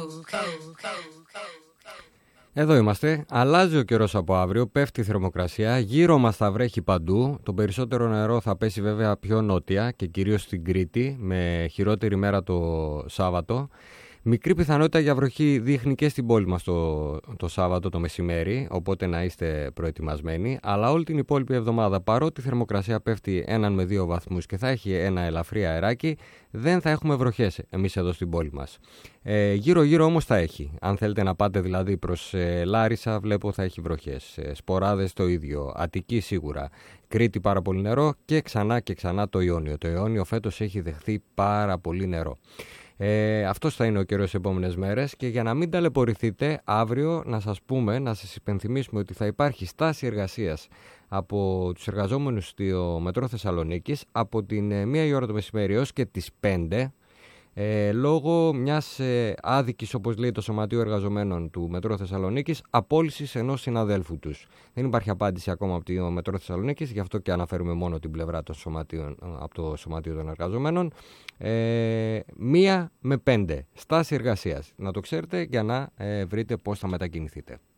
Εδώ είμαστε. Αλλάζει ο καιρός από αύριο, πέφτει η θερμοκρασία, γύρω μας θα βρέχει παντού. Το περισσότερο νερό θα πέσει βέβαια πιο νότια και κυρίως στην Κρήτη, με χειρότερη μέρα το Σάββατο. Μικρή πιθανότητα για βροχή δείχνει και στην πόλη μας το Σάββατο το μεσημέρι, οπότε να είστε προετοιμασμένοι. Αλλά όλη την υπόλοιπη εβδομάδα, παρότι η θερμοκρασία πέφτει 1 με 2 βαθμούς και θα έχει ένα ελαφρύ αεράκι, δεν θα έχουμε βροχές εμείς εδώ στην πόλη μας. Γύρω-γύρω όμως θα έχει. Αν θέλετε να πάτε δηλαδή προς Λάρισα, βλέπω θα έχει βροχές. Σποράδες το ίδιο. Αττική σίγουρα. Κρήτη πάρα πολύ νερό και ξανά το Ιόνιο. Το Ιόνιο φέτος έχει δεχθεί πάρα πολύ νερό. Αυτός θα είναι ο καιρός τις επόμενες μέρες και για να μην ταλαιπωρηθείτε, αύριο να σας υπενθυμίσουμε ότι θα υπάρχει στάση εργασίας από τους εργαζόμενους στο Μετρό Θεσσαλονίκης από την 1 η ώρα το μεσημέρι έως και τις 5, λόγω μιας άδικης, όπως λέει το Σωματείο Εργαζομένων του Μετρό Θεσσαλονίκης, απόλυσης ενός συναδέλφου τους. Δεν υπάρχει απάντηση ακόμα από το Μετρό Θεσσαλονίκης, γι' αυτό και αναφέρουμε μόνο την πλευρά των σωματείων, από το Σωματείο των Εργαζομένων. 1 με 5 στάση εργασίας, να το ξέρετε, για να βρείτε πώς θα μετακινηθείτε.